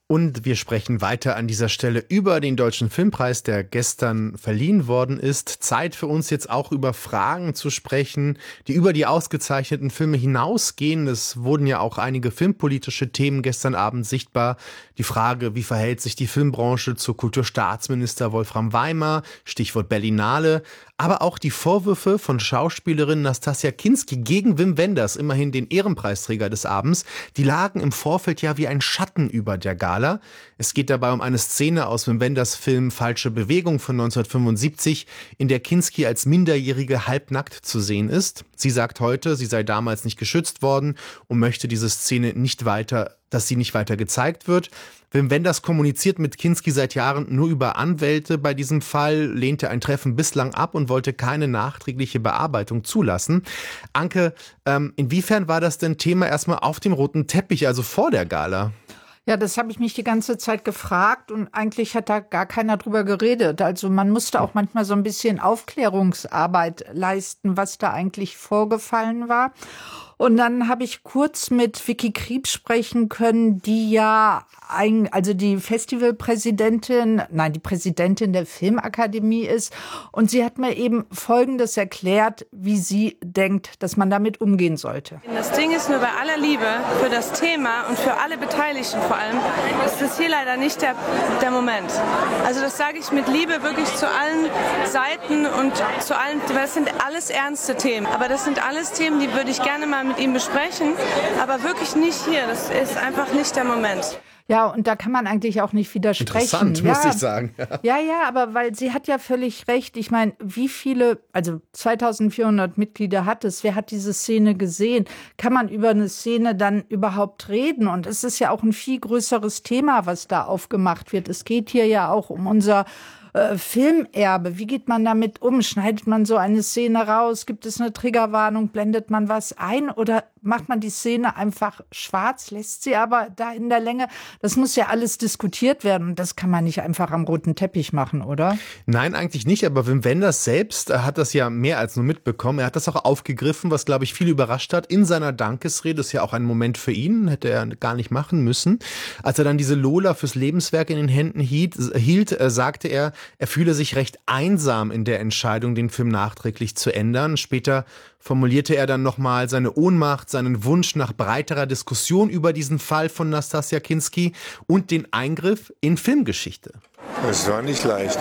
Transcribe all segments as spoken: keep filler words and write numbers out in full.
Und wir sprechen weiter an dieser Stelle über den Deutschen Filmpreis, der gestern verliehen worden ist. Zeit für uns jetzt auch über Fragen zu sprechen, die über die ausgezeichneten Filme hinausgehen. Es wurden ja auch einige filmpolitische Themen gestern Abend sichtbar. Die Frage, wie verhält sich die Filmbranche zu Kulturstaatsminister Wolfram Weimar, Stichwort Berlinale. Aber auch die Vorwürfe von Schauspielerin Nastassja Kinski gegen Wim Wenders, immerhin den Ehrenpreisträger des Abends, die lagen im Vorfeld ja wie ein Schatten über der Gala. Es geht dabei um eine Szene aus Wim Wenders Film Falsche Bewegung von neunzehnhundertfünfundsiebzig, in der Kinski als Minderjährige halbnackt zu sehen ist. Sie sagt heute, sie sei damals nicht geschützt worden und möchte diese Szene nicht weiter, dass sie nicht weiter gezeigt wird. Wim Wenders kommuniziert mit Kinski seit Jahren nur über Anwälte bei diesem Fall, lehnte ein Treffen bislang ab und wollte keine nachträgliche Bearbeitung zulassen. Anke, ähm, inwiefern war das denn Thema erstmal auf dem roten Teppich, also vor der Gala? Ja, das habe ich mich die ganze Zeit gefragt und eigentlich hat da gar keiner drüber geredet. Also man musste auch manchmal so ein bisschen Aufklärungsarbeit leisten, was da eigentlich vorgefallen war. Und dann habe ich kurz mit Vicky Kriebs sprechen können, die ja, ein, also die Festivalpräsidentin, nein, die Präsidentin der Filmakademie ist. Und sie hat mir eben Folgendes erklärt, wie sie denkt, dass man damit umgehen sollte. Das Ding ist nur, bei aller Liebe für das Thema und für alle Beteiligten vor allem, ist das hier leider nicht der, der Moment. Also das sage ich mit Liebe wirklich zu allen Seiten und zu allen, das sind alles ernste Themen. Aber das sind alles Themen, die würde ich gerne mal mit ihm besprechen, aber wirklich nicht hier. Das ist einfach nicht der Moment. Ja, und da kann man eigentlich auch nicht widersprechen. Interessant, ja, muss ich sagen. Ja, ja, aber weil sie hat ja völlig recht. Ich meine, wie viele, also zweitausendvierhundert Mitglieder hat es, wer hat diese Szene gesehen? Kann man über eine Szene dann überhaupt reden? Und es ist ja auch ein viel größeres Thema, was da aufgemacht wird. Es geht hier ja auch um unser äh, Filmerbe. Wie geht man damit um? Schneidet man so eine Szene raus? Gibt es eine Triggerwarnung? Blendet man was ein? Oder macht man die Szene einfach schwarz, lässt sie aber da in der Länge? Das muss ja alles diskutiert werden und das kann man nicht einfach am roten Teppich machen, oder? Nein, eigentlich nicht, aber Wim Wenders selbst hat das ja mehr als nur mitbekommen. Er hat das auch aufgegriffen, was, glaube ich, viele überrascht hat. In seiner Dankesrede, das ist ja auch ein Moment für ihn, hätte er gar nicht machen müssen. Als er dann diese Lola fürs Lebenswerk in den Händen hielt, hielt sagte er, er fühle sich recht einsam in der Entscheidung, den Film nachträglich zu ändern. Später formulierte er dann nochmal seine Ohnmacht, seinen Wunsch nach breiterer Diskussion über diesen Fall von Nastassja Kinski und den Eingriff in Filmgeschichte. Es war nicht leicht,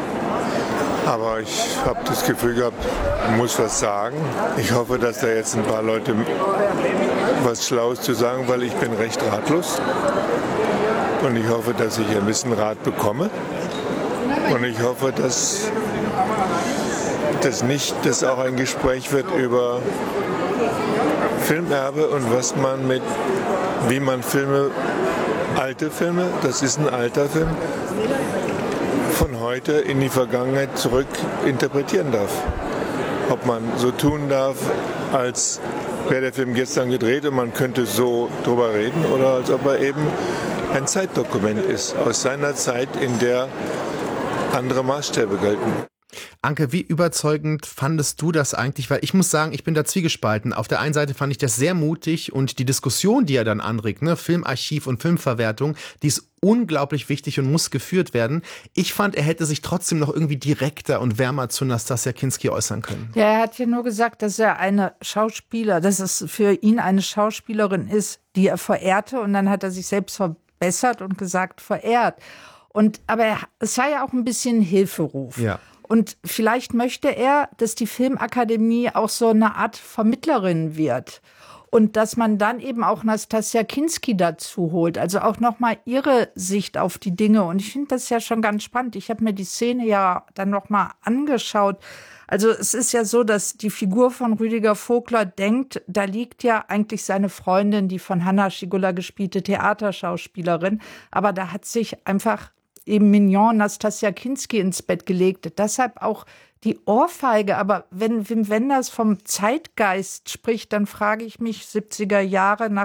aber ich habe das Gefühl gehabt, ich muss was sagen. Ich hoffe, dass da jetzt ein paar Leute was Schlaues zu sagen, weil ich bin recht ratlos und ich hoffe, dass ich ein bisschen Rat bekomme und ich hoffe, dass das nicht, dass auch ein Gespräch wird über Filmerbe und was man mit, wie man Filme, alte Filme, das ist ein alter Film, von heute in die Vergangenheit zurück interpretieren darf. Ob man so tun darf, als wäre der Film gestern gedreht und man könnte so drüber reden, oder als ob er eben ein Zeitdokument ist, aus seiner Zeit, in der andere Maßstäbe gelten. Anke, wie überzeugend fandest du das eigentlich? Weil ich muss sagen, ich bin da zwiegespalten. Auf der einen Seite fand ich das sehr mutig und die Diskussion, die er dann anregt, ne, Filmarchiv und Filmverwertung, die ist unglaublich wichtig und muss geführt werden. Ich fand, er hätte sich trotzdem noch irgendwie direkter und wärmer zu Nastassja Kinski äußern können. Ja, er hat ja nur gesagt, dass er eine Schauspieler, dass es für ihn eine Schauspielerin ist, die er verehrte, und dann hat er sich selbst verbessert und gesagt, verehrt. Und aber er, es war ja auch ein bisschen Hilferuf. Ja. Und vielleicht möchte er, dass die Filmakademie auch so eine Art Vermittlerin wird. Und dass man dann eben auch Nastassja Kinski dazu holt. Also auch nochmal ihre Sicht auf die Dinge. Und ich finde das ja schon ganz spannend. Ich habe mir die Szene ja dann nochmal angeschaut. Also es ist ja so, dass die Figur von Rüdiger Vogler denkt, da liegt ja eigentlich seine Freundin, die von Hanna Schygulla gespielte Theaterschauspielerin. Aber da hat sich einfach eben Mignon Nastassja Kinski ins Bett gelegt. Deshalb auch die Ohrfeige. Aber wenn Wim Wenders vom Zeitgeist spricht, dann frage ich mich, siebziger Jahre nach